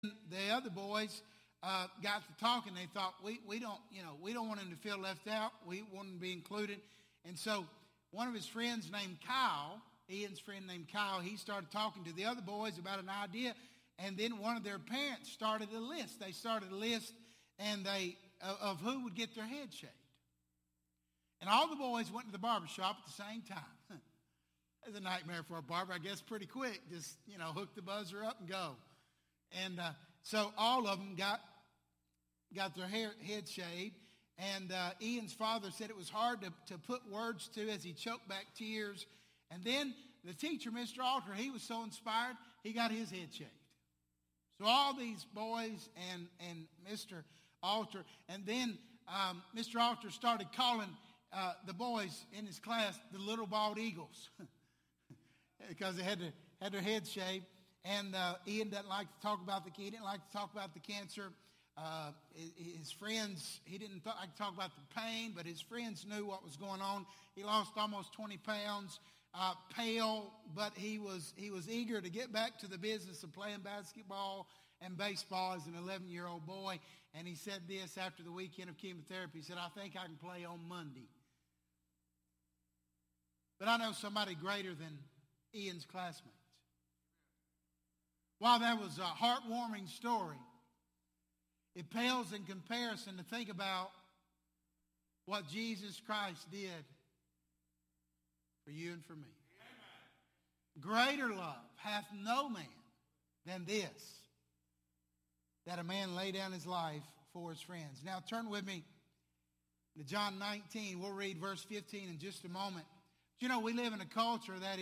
The other boys got to talking. They thought, we don't want him to feel left out. We want him to be included. And so one of his friends named Kyle, Ian's friend named Kyle, he started talking to the other boys about an idea. And then one of their parents started a list. They started a list of who would get their head shaved. And all the boys went to the barber shop at the same time. It's a nightmare for a barber, I guess, pretty quick. Just, hook the buzzer up and go. And so all of them got their head shaved. And Ian's father said it was hard to put words to as he choked back tears. And then the teacher, Mr. Alter, he was so inspired, he got his head shaved. So all these boys and Mr. Alter, and then Mr. Alter started calling the boys in his class the little bald eagles because they had their heads shaved. And Ian doesn't like to talk about he didn't like to talk about the cancer. His friends, he didn't like to talk about the pain, but his friends knew what was going on. He lost almost 20 pounds, pale, but he was eager to get back to the business of playing basketball and baseball as an 11-year-old boy. And he said this after the weekend of chemotherapy. He said, I think I can play on Monday. But I know somebody greater than Ian's classmates. While that was a heartwarming story, it pales in comparison to think about what Jesus Christ did for you and for me. Greater love hath no man than this, that a man lay down his life for his friends. Now turn with me to John 19. We'll read verse 15 in just a moment. We live in a culture that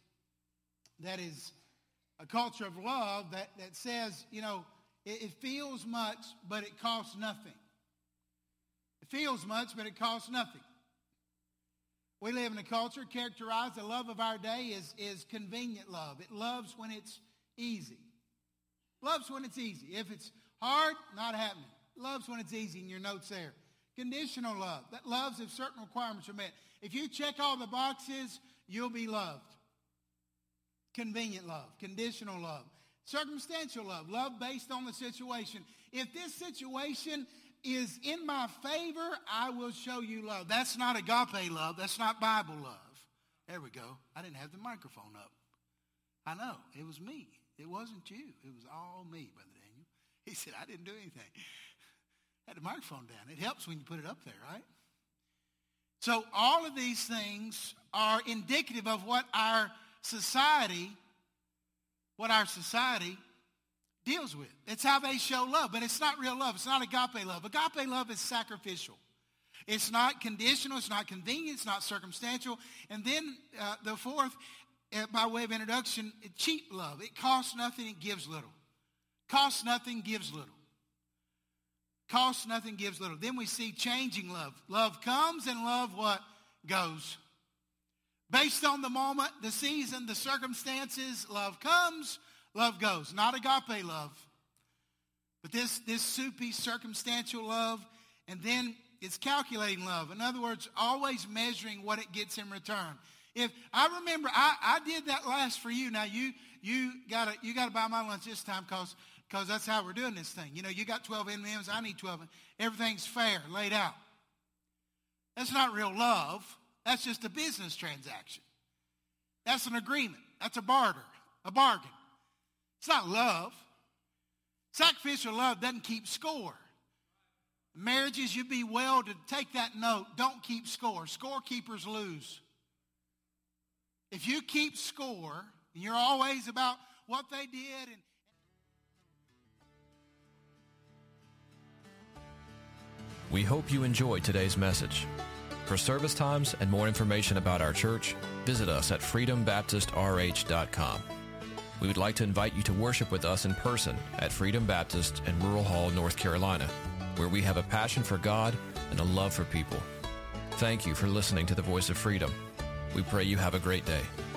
is a culture of love that says, it feels much, but it costs nothing. It feels much, but it costs nothing. We live in a culture characterized, the love of our day is convenient love. It loves when it's easy. Loves when it's easy. If it's hard, not happening. Loves when it's easy, in your notes there. Conditional love. That loves if certain requirements are met. If you check all the boxes, you'll be loved. Convenient love. Conditional love. Circumstantial love. Love based on the situation. If this situation is in my favor, I will show you love. That's not agape love. That's not Bible love. There we go. I didn't have the microphone up. I know. It was me. It wasn't you. It was all me, Brother Daniel. He said, I didn't do anything. I had the microphone down. It helps when you put it up there, right? So all of these things are indicative of what our society deals with. It's how they show love, but it's not real love. It's not agape love. Agape love is sacrificial. It's not conditional. It's not convenient. It's not circumstantial. And then the fourth, by way of introduction, cheap love. It costs nothing. It gives little. Costs nothing, gives little. Costs nothing, gives little. Then we see changing love. Love comes and love what? Goes. Based on the moment, the season, the circumstances, love comes, love goes. Not agape love, but this soupy circumstantial love. And then it's calculating love. In other words, always measuring what it gets in return. If I remember, I did that last for you. Now you gotta buy my lunch this time because that's how we're doing this thing. You got 12 M&Ms, I need 12. Everything's fair, laid out. That's not real love. That's just a business transaction. That's an agreement. That's a barter, a bargain. It's not love. Sacrificial love doesn't keep score. Marriages, you'd be well to take that note. Don't keep score. Scorekeepers lose. If you keep score, and you're always about what they did. We hope you enjoyed today's message. For service times and more information about our church, visit us at freedombaptistrh.com. We would like to invite you to worship with us in person at Freedom Baptist in Rural Hall, North Carolina, where we have a passion for God and a love for people. Thank you for listening to the Voice of Freedom. We pray you have a great day.